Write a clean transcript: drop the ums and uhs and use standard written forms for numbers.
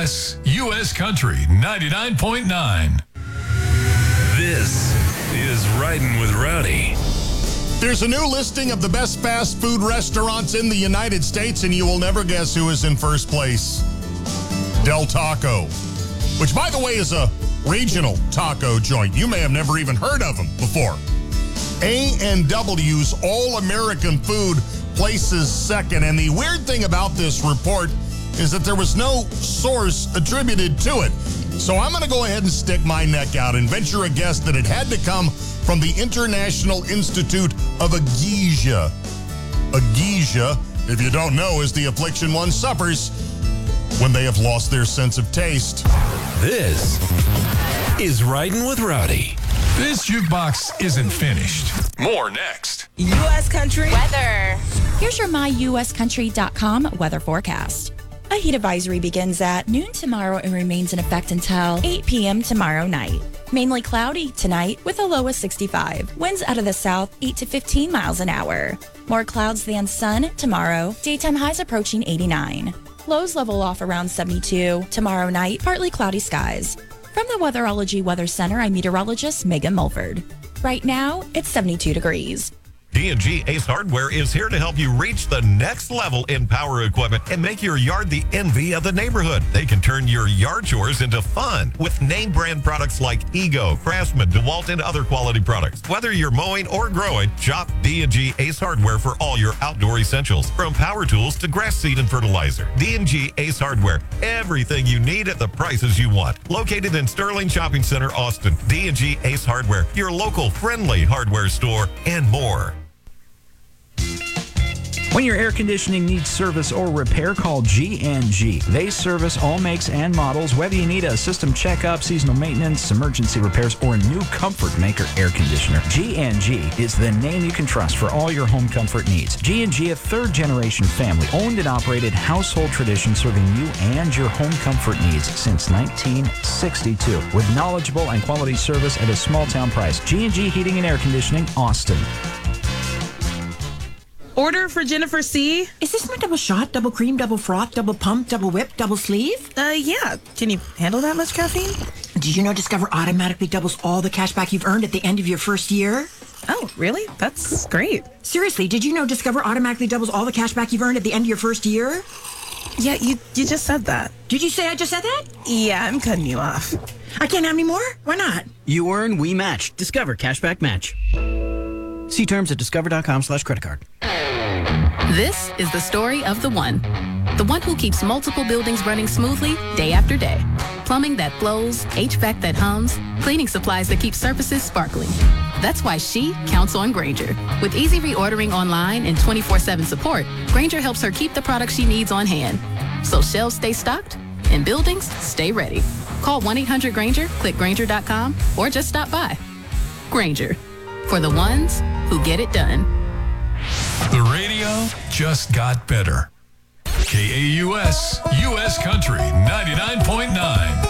KAUS, U.S. Country 99.9. This is Riding with Rowdy. There's a new listing of the best fast food restaurants in the United States, and you will never guess who is in first place. Del Taco, which, by the way, is a regional taco joint. You may have never even heard of them before. A&W's All-American Food places second, and the weird thing about this report is that there was no source attributed to it. So I'm going to go ahead and stick my neck out and venture a guess that it had to come from the International Institute of Agesia. Agesia, if you don't know, is the affliction one suffers when they have lost their sense of taste. This is Riding with Rowdy. This jukebox isn't finished. More next. U.S. Country weather. Here's your myuscountry.com weather forecast. A heat advisory begins at noon tomorrow and remains in effect until 8 p.m. tomorrow night. Mainly cloudy tonight with a low of 65. Winds out of the south 8 to 15 miles an hour. More clouds than sun tomorrow. Daytime highs approaching 89. Lows level off around 72. Tomorrow night, partly cloudy skies. From the Weatherology Weather Center, I'm meteorologist Megan Mulford. Right now, it's 72 degrees. D&G Ace Hardware is here to help you reach the next level in power equipment and make your yard the envy of the neighborhood. They can turn your yard chores into fun with name brand products like Ego, Craftsman, DeWalt, and other quality products. Whether you're mowing or growing, shop D&G Ace Hardware for all your outdoor essentials, from power tools to grass seed and fertilizer. D&G Ace Hardware, everything you need at the prices you want. Located in Sterling Shopping Center, Austin. D&G Ace Hardware, your local friendly hardware store, and more. When your air conditioning needs service or repair, call G&G. They service all makes and models, whether you need a system checkup, seasonal maintenance, emergency repairs, or a new Comfort Maker air conditioner. G&G is the name you can trust for all your home comfort needs. G&G, a third-generation family, owned and operated household tradition serving you and your home comfort needs since 1962. With knowledgeable and quality service at a small-town price. G&G Heating and Air Conditioning, Austin. Order for Jennifer C. Is this my double shot, double cream, double froth, double pump, double whip, double sleeve? Yeah. Can you handle that much caffeine? Did you know Discover automatically doubles all the cash back you've earned at the end of your first year? Oh, really? That's great. Seriously, did you know Discover automatically doubles all the cash back you've earned at the end of your first year? Yeah, you just said that. Did you say I just said that? Yeah, I'm cutting you off. I can't have any more? Why not? You earn, we match. Discover Cashback Match. See terms at discover.com/creditcard. This is the story of the one who keeps multiple buildings running smoothly day after day. Plumbing that flows, HVAC that hums, cleaning supplies that keep surfaces sparkling. That's why she counts on Grainger. With easy reordering online and 24/7 support, Grainger helps her keep the products she needs on hand. So shelves stay stocked and buildings stay ready. Call 1-800-GRAINGER, click Grainger.com, or just stop by. Grainger, for the ones who get it done. The radio just got better. KAUS, U.S. Country 99.9.